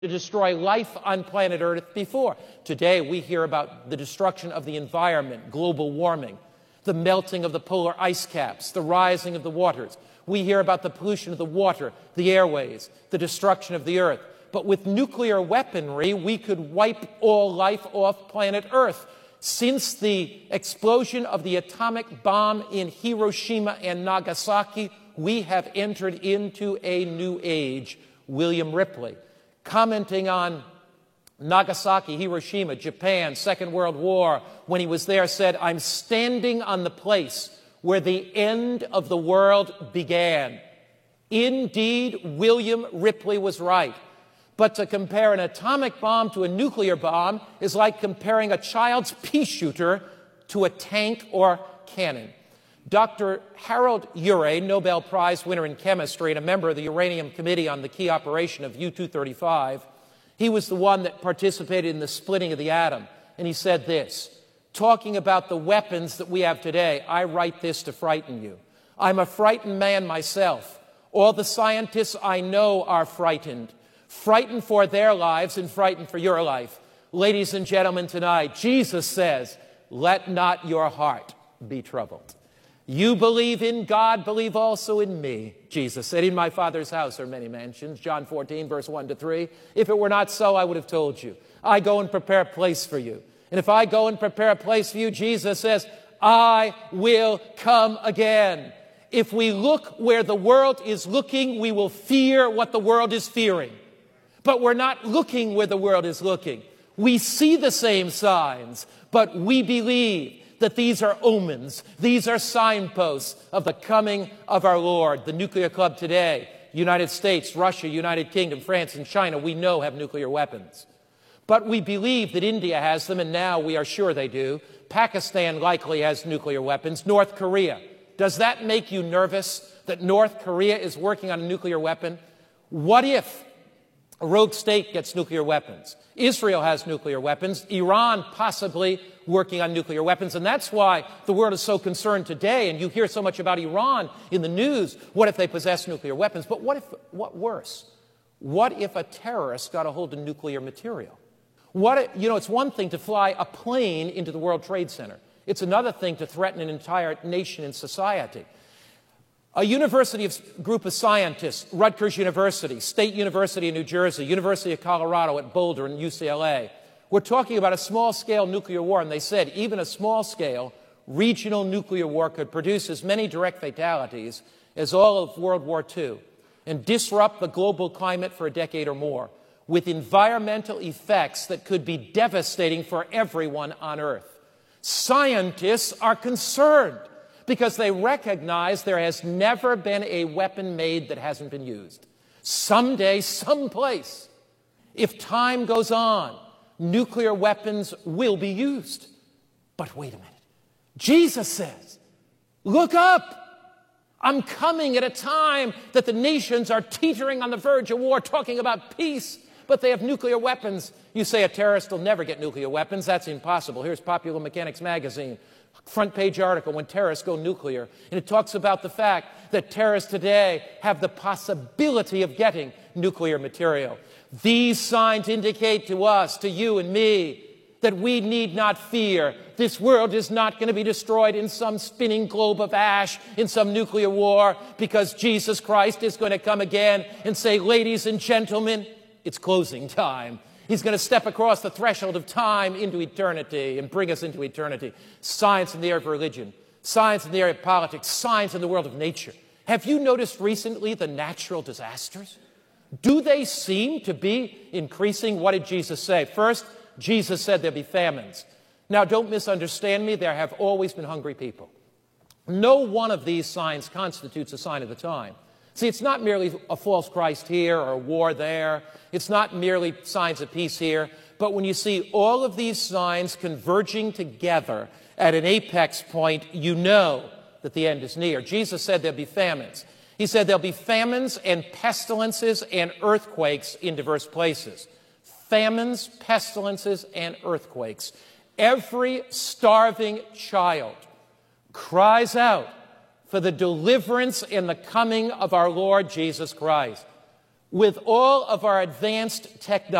to destroy life on planet Earth before. Today, we hear about the destruction of the environment, global warming, the melting of the polar ice caps, the rising of the waters. We hear about the pollution of the water, the airways, the destruction of the Earth. But with nuclear weaponry, we could wipe all life off planet Earth. Since the explosion of the atomic bomb in Hiroshima and Nagasaki, we have entered into a new age. William Ripley, commenting on Nagasaki, Hiroshima, Japan, Second World War, when he was there, said, "I'm standing on the place where the end of the world began." Indeed, William Ripley was right. But to compare an atomic bomb to a nuclear bomb is like comparing a child's pea shooter to a tank or cannon. Dr. Harold Urey, Nobel Prize winner in chemistry and a member of the Uranium Committee on the key operation of U-235, he was the one that participated in the splitting of the atom. And he said this, talking about the weapons that we have today, "I write this to frighten you. I'm a frightened man myself. All the scientists I know are frightened. Frightened for their lives and frightened for your life. Ladies and gentlemen, tonight, Jesus says, let not your heart be troubled. You believe in God, believe also in me. Jesus said, in my Father's house are many mansions. John 14, verse 1 to 3. If it were not so, I would have told you. I go and prepare a place for you. And if I go and prepare a place for you, Jesus says, I will come again. If we look where the world is looking, we will fear what the world is fearing. But we're not looking where the world is looking. We see the same signs, but we believe that these are omens, these are signposts of the coming of our Lord. The nuclear club today, United States, Russia, United Kingdom, France, and China, we know have nuclear weapons. But we believe that India has them, and now we are sure they do. Pakistan likely has nuclear weapons. North Korea. Does that make you nervous that North Korea is working on a nuclear weapon? What if a rogue state gets nuclear weapons? Israel has nuclear weapons. Iran possibly working on nuclear weapons. And that's why the world is so concerned today. And you hear so much about Iran in the news. What if they possess nuclear weapons? But what worse? What if a terrorist got a hold of nuclear material? It's one thing to fly a plane into the World Trade Center. It's another thing to threaten an entire nation and society. A group of scientists, Rutgers University, State University of New Jersey, University of Colorado at Boulder, and UCLA, were talking about a small-scale nuclear war, and they said even a small-scale regional nuclear war could produce as many direct fatalities as all of World War II and disrupt the global climate for a decade or more, with environmental effects that could be devastating for everyone on Earth. Scientists are concerned because they recognize there has never been a weapon made that hasn't been used. Someday, someplace, if time goes on, nuclear weapons will be used. But wait a minute. Jesus says, look up. I'm coming at a time that the nations are teetering on the verge of war, talking about peace, but they have nuclear weapons. You say a terrorist will never get nuclear weapons. That's impossible. Here's Popular Mechanics magazine. Front page article, When Terrorists Go Nuclear. And it talks about the fact that terrorists today have the possibility of getting nuclear material. These signs indicate to us, to you and me, that we need not fear. This world is not going to be destroyed in some spinning globe of ash in some nuclear war, because Jesus Christ is going to come again and say, ladies and gentlemen, it's closing time. He's going to step across the threshold of time into eternity and bring us into eternity. Science in the area of religion, science in the area of politics, science in the world of nature. Have you noticed recently the natural disasters? Do they seem to be increasing? What did Jesus say? First, Jesus said there'll be famines. Now, don't misunderstand me. There have always been hungry people. No one of these signs constitutes a sign of the time. See, it's not merely a false Christ here or a war there. It's not merely signs of peace here. But when you see all of these signs converging together at an apex point, you know that the end is near. Jesus said there'll be famines. He said there'll be famines and pestilences and earthquakes in diverse places. Famines, pestilences, and earthquakes. Every starving child cries out for the deliverance and the coming of our Lord Jesus Christ. With all of our advanced technology,